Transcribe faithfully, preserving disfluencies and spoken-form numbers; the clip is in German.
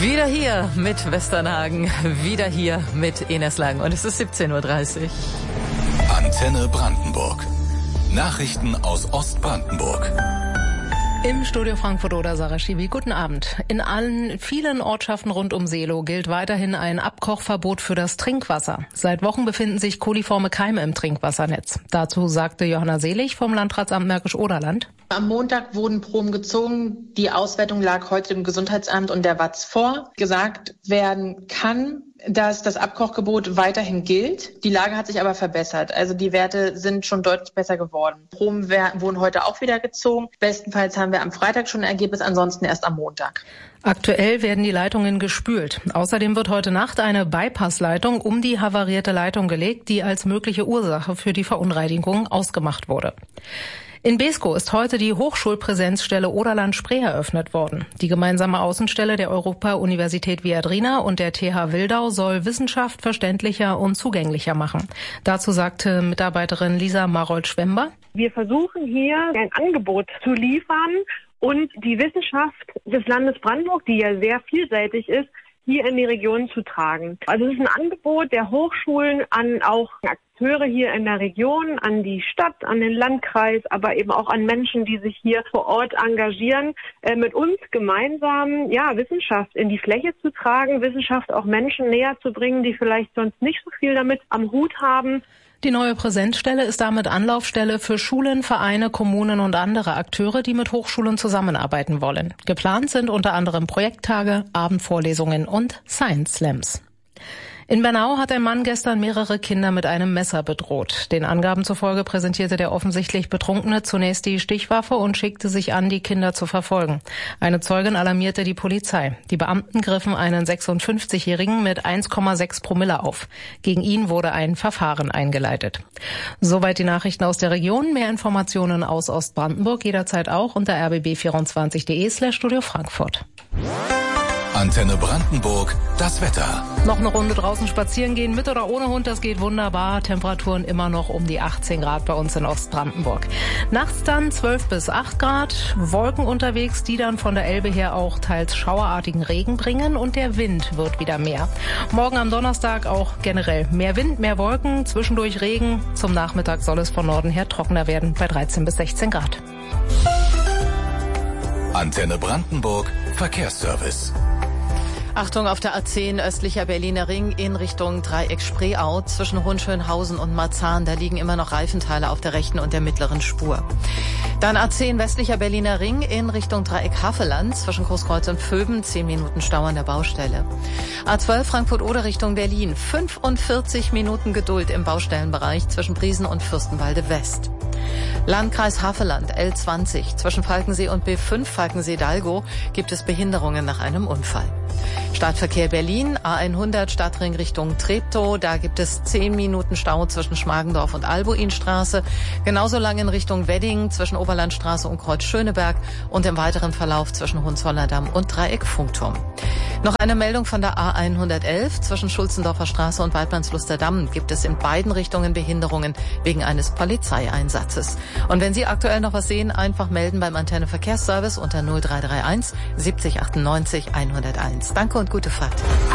Wieder hier mit Westernhagen, wieder hier mit Ines Lang und es ist siebzehn Uhr dreißig. Antenne Brandenburg. Nachrichten aus Ostbrandenburg. Im Studio Frankfurt oder Sarah Schiwi. Guten Abend. In allen vielen Ortschaften rund um Seelow gilt weiterhin ein Abkochverbot für das Trinkwasser. Seit Wochen befinden sich koliforme Keime im Trinkwassernetz. Dazu sagte Johanna Selig vom Landratsamt Märkisch-Oderland. Am Montag wurden Proben gezogen. Die Auswertung lag heute dem Gesundheitsamt und der W A Z vor. Gesagt werden kann, dass das Abkochgebot weiterhin gilt. Die Lage hat sich aber verbessert. Also die Werte sind schon deutlich besser geworden. Proben wurden heute auch wieder gezogen. Bestenfalls haben wir am Freitag schon ein Ergebnis, ansonsten erst am Montag. Aktuell werden die Leitungen gespült. Außerdem wird heute Nacht eine Bypassleitung um die havarierte Leitung gelegt, die als mögliche Ursache für die Verunreinigung ausgemacht wurde. In Beeskow ist heute die Hochschulpräsenzstelle Oderland-Spree eröffnet worden. Die gemeinsame Außenstelle der Europa-Universität Viadrina und der T H Wildau soll Wissenschaft verständlicher und zugänglicher machen. Dazu sagte Mitarbeiterin Lisa Marold-Schwember: Wir versuchen hier ein Angebot zu liefern und die Wissenschaft des Landes Brandenburg, die ja sehr vielseitig ist, hier in die Region zu tragen. Also es ist ein Angebot der Hochschulen an auch Akteure hier in der Region, an die Stadt, an den Landkreis, aber eben auch an Menschen, die sich hier vor Ort engagieren, äh, mit uns gemeinsam ja Wissenschaft in die Fläche zu tragen, Wissenschaft auch Menschen näher zu bringen, die vielleicht sonst nicht so viel damit am Hut haben. Die neue Präsenzstelle ist damit Anlaufstelle für Schulen, Vereine, Kommunen und andere Akteure, die mit Hochschulen zusammenarbeiten wollen. Geplant sind unter anderem Projekttage, Abendvorlesungen und Science Slams. In Bernau hat ein Mann gestern mehrere Kinder mit einem Messer bedroht. Den Angaben zufolge präsentierte der offensichtlich Betrunkene zunächst die Stichwaffe und schickte sich an, die Kinder zu verfolgen. Eine Zeugin alarmierte die Polizei. Die Beamten griffen einen sechsundfünfzigjährigen mit eins Komma sechs Promille auf. Gegen ihn wurde ein Verfahren eingeleitet. Soweit die Nachrichten aus der Region. Mehr Informationen aus Ostbrandenburg jederzeit auch unter r b b vierundzwanzig punkt d e slash Studio Frankfurt. Antenne Brandenburg, das Wetter. Noch eine Runde draußen spazieren gehen, mit oder ohne Hund, das geht wunderbar. Temperaturen immer noch um die achtzehn Grad bei uns in Ostbrandenburg. Nachts dann zwölf bis acht Grad, Wolken unterwegs, die dann von der Elbe her auch teils schauerartigen Regen bringen und der Wind wird wieder mehr. Morgen am Donnerstag auch generell mehr Wind, mehr Wolken, zwischendurch Regen. Zum Nachmittag soll es von Norden her trockener werden bei dreizehn bis sechzehn Grad. Antenne Brandenburg, Verkehrsservice. Achtung auf der A zehn östlicher Berliner Ring in Richtung Dreieck Spreeau zwischen Hohenschönhausen und Marzahn. Da liegen immer noch Reifenteile auf der rechten und der mittleren Spur. Dann A zehn westlicher Berliner Ring in Richtung Dreieck Havelland zwischen Großkreuz und Vöben. Zehn Minuten Stau an der Baustelle. A zwölf Frankfurt-Oder Richtung Berlin. fünfundvierzig Minuten Geduld im Baustellenbereich zwischen Briesen und Fürstenwalde West. Landkreis Havelland L zwanzig zwischen Falkensee und B fünf Falkensee-Dalgo gibt es Behinderungen nach einem Unfall. Stadtverkehr Berlin, A hundert Stadtring Richtung Treptow, da gibt es zehn Minuten Stau zwischen Schmargendorf und Albuinstraße, genauso lang in Richtung Wedding zwischen Oberlandstraße und Kreuz Schöneberg und im weiteren Verlauf zwischen Hohenzollern-Damm und Dreieck Funkturm. Noch eine Meldung von der A hundertelf zwischen Schulzendorfer Straße und Waldmannsluster Damm gibt es in beiden Richtungen Behinderungen wegen eines Polizeieinsatzes. Und wenn Sie aktuell noch was sehen, einfach melden beim Antenne Verkehrsservice unter null drei drei eins siebzig achtundneunzig hunderteins. Danke und gute Fahrt.